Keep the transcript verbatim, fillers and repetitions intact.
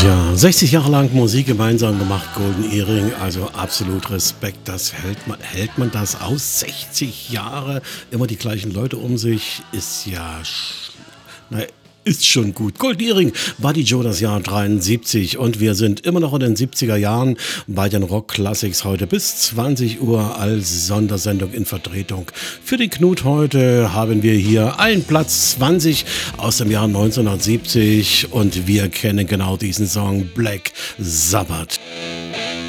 Tja, sechzig Jahre lang Musik gemeinsam gemacht, Golden Earring, also absolut Respekt. Das hält man, hält man das aus? sechzig Jahre, immer die gleichen Leute um sich, ist ja, sch- na, ist schon gut. Golden Earring war die Joe das Jahr dreiundsiebzig und wir sind immer noch in den siebziger Jahren bei den Rock Classics heute bis zwanzig Uhr als Sondersendung in Vertretung. Für den Knut heute haben wir hier einen Platz zwanzig aus dem Jahr neunzehnhundertsiebzig und wir kennen genau diesen Song Black Sabbath.